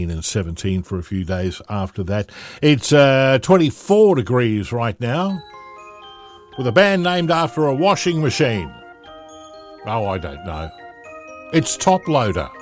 and 17 for a few days after that. It's 24 degrees right now, with a band named after a washing machine. Oh, I don't know. It's Top Loader.